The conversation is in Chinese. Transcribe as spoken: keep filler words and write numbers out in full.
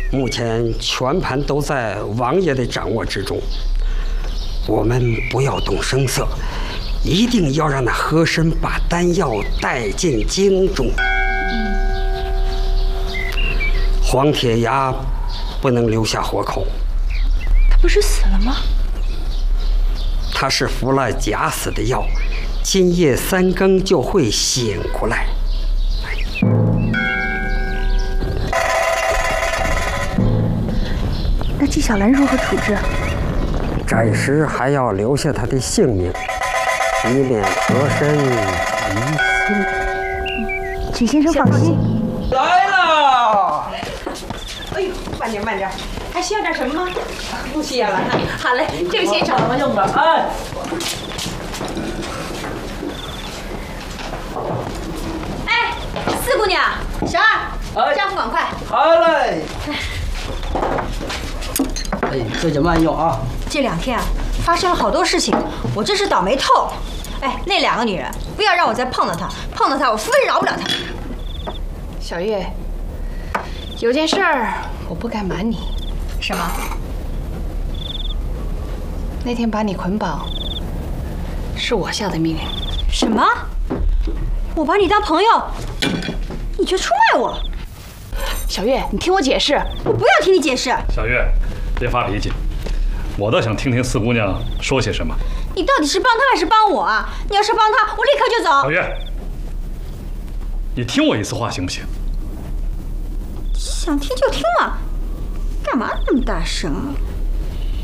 目前全盘都在王爷的掌握之中，我们不要动声色，一定要让那和珅把丹药带进京中。黄铁牙不能留下活口。 他不是死了吗？ 他是服了假死的药，今夜三更就会醒过来。 那纪晓岚如何处置？ 暂时还要留下他的性命，以免和珅疑心。 请先生放心。 来了。 哎呦，慢点慢点，还需要点什么吗？ 不需要了。 好嘞，这位先生。 怎么用的？哎。 哎，四姑娘，小二，家父赶快。 好嘞。哎，这就慢用啊。 这两天啊，发生了好多事情，我真是倒霉透了。哎，那两个女人，不要让我再碰到她，碰到她我非饶不了她。 小月，有件事儿我不敢瞒你。 什么？ 那天把你捆绑，是我下的命令。 什么？我把你当朋友，你却出卖我？ 小月，你听我解释。 我不要听你解释。 小月，别发脾气，我倒想听听四姑娘说些什么。 你到底是帮她还是帮我啊？你要是帮她，我立刻就走。 小月，你听我一次话行不行？ 想听就听嘛，干嘛那么大声啊？